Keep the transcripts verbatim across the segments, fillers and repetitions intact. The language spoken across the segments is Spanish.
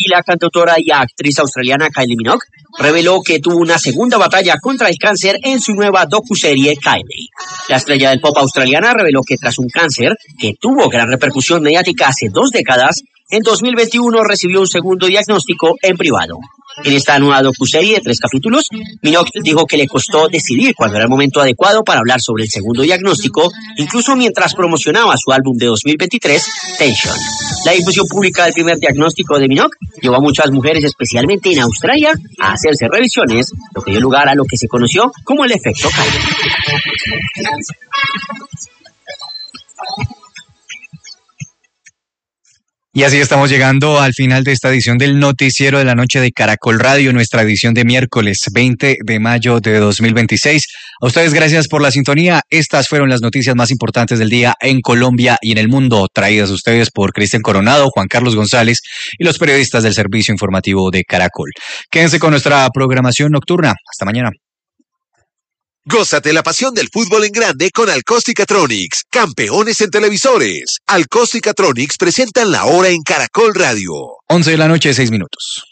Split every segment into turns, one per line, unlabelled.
y la cantautora y actriz australiana Kylie Minogue reveló que tuvo una segunda batalla contra el cáncer en su nueva docuserie Kylie. La estrella del pop australiana reveló que tras un cáncer que tuvo gran repercusión mediática hace dos décadas, en dos mil veintiuno recibió un segundo diagnóstico en privado. En esta nueva docuserie de tres capítulos, Minogue dijo que le costó decidir cuándo era el momento adecuado para hablar sobre el segundo diagnóstico, incluso mientras promocionaba su álbum de dos mil veintitrés, Tension. La difusión pública del primer diagnóstico de Minogue llevó a muchas mujeres, especialmente en Australia, a hacerse revisiones, lo que dio lugar a lo que se conoció como el efecto Kylie.
Y así estamos llegando al final de esta edición del Noticiero de la Noche de Caracol Radio, nuestra edición de miércoles veinte de mayo de dos mil veintiséis. A ustedes gracias por la sintonía. Estas fueron las noticias más importantes del día en Colombia y en el mundo, traídas a ustedes por Cristian Coronado, Juan Carlos González y los periodistas del Servicio Informativo de Caracol. Quédense con nuestra programación nocturna. Hasta mañana.
Gózate la pasión del fútbol en grande con Alcóstica-Tronics, campeones en televisores. Alcóstica-Tronics presentan la hora en Caracol Radio.
once de la noche, seis minutos.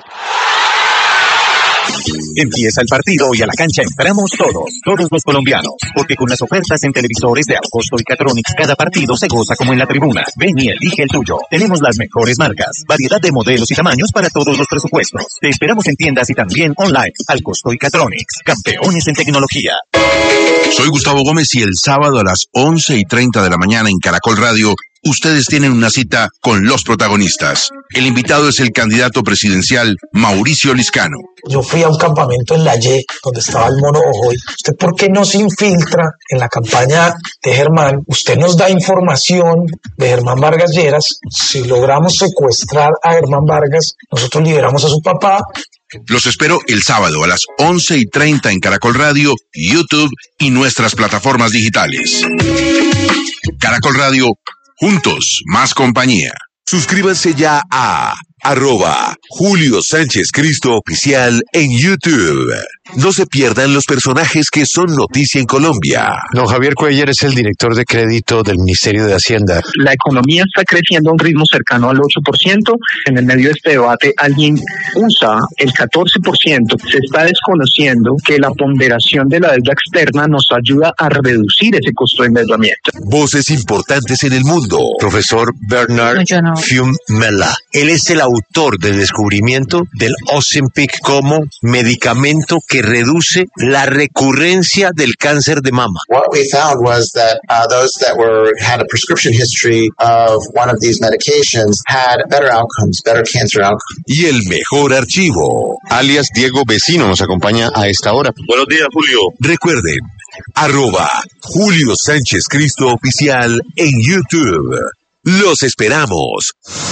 Empieza el partido y a la cancha entramos todos, todos los colombianos, porque con las ofertas en televisores de Alcóstica-Tronics cada partido se goza como en la tribuna. Ven y elige el tuyo. Tenemos las mejores marcas, variedad de modelos y tamaños para todos los presupuestos. Te esperamos en tiendas y también online. Alcóstica-Tronics, campeones en tecnología.
Soy Gustavo Gómez y el sábado a las once y treinta de la mañana en Caracol Radio, ustedes tienen una cita con los protagonistas. El invitado es el candidato presidencial Mauricio Liscano.
Yo fui a un campamento en la Y, donde estaba el Mono Ojoy. ¿Usted por qué no se infiltra en la campaña de Germán? Usted nos da información de Germán Vargas Lleras. Si logramos secuestrar a Germán Vargas, nosotros liberamos a su papá.
Los espero el sábado a las once y treinta en Caracol Radio, YouTube y nuestras plataformas digitales. Caracol Radio, juntos, más compañía.
Suscríbanse ya a arroba Julio Sánchez Cristo Oficial en YouTube. No se pierdan los personajes que son noticia en Colombia.
Don Javier Cuellar es el director de crédito del Ministerio de Hacienda.
La economía está creciendo a un ritmo cercano al ocho por ciento. En el medio de este debate, alguien usa el catorce por ciento. Se está desconociendo que la ponderación de la deuda externa nos ayuda a reducir ese costo de endeudamiento.
Voces importantes en el mundo.
Profesor Bernard
no, no.
Fiumella. Él es el autor del descubrimiento del Ozempic como medicamento que reduce la recurrencia del cáncer de mama.
What we found was that uh, those that were had a prescription history of one of these medications had better outcomes, better cancer outcomes.
Y el mejor archivo.
Alias Diego Vecino nos acompaña a esta hora.
Buenos días, Julio.
Recuerden, arroba Julio Sánchez Cristo Oficial en YouTube. Los esperamos.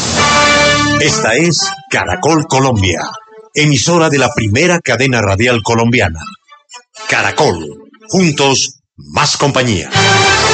Esta es Caracol Colombia, emisora de la primera cadena radial colombiana. Caracol, juntos, más compañía.